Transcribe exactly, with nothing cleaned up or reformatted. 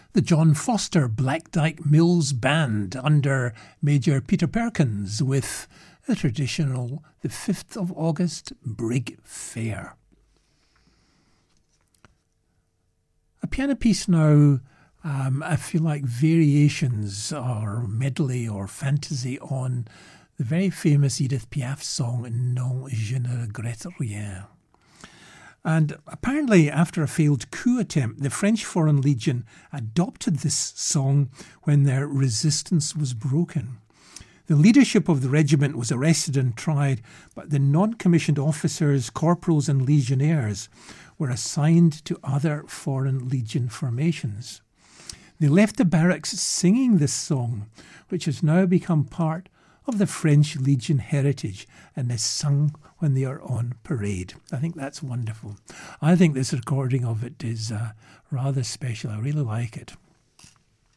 the John Foster Black Dyke Mills Band under Major Peter Perkins with the traditional the fifth of August Brig Fair. A piano piece now, um, I feel like variations or medley or fantasy on the very famous Edith Piaf song Non, je ne regrette rien. And apparently, after a failed coup attempt, the French Foreign Legion adopted this song when their resistance was broken. The leadership of the regiment was arrested and tried, but the non-commissioned officers, corporals and legionnaires were assigned to other Foreign Legion formations. They left the barracks singing this song, which has now become part of the French Legion heritage and is sung when they are on parade. I think that's wonderful. I think this recording of it is uh, rather special. I really like it.